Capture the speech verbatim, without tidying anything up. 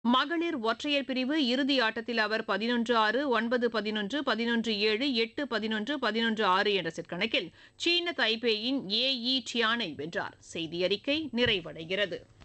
மகளிர் ஒற்றையர் பிரிவு இறுதி ஆட்டத்தில் அவர் பதினொன்று ஆறு ஒன்பது பதினொன்று பதினொன்று ஏழு எட்டு பதினொன்று பதினொன்று ஆறு என்ற செட் கணக்கில் சீன தைபேயின் ஏ இ டியானை வென்றார். செய்தி அறிக்கை நிறைவடைகிறது.